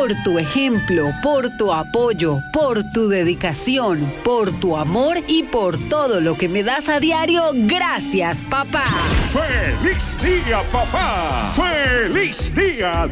por tu ejemplo, por tu apoyo, por tu dedicación, por tu amor y por todo lo que me das a diario. Gracias, papá. ¡Feliz día, papá! ¡Feliz día,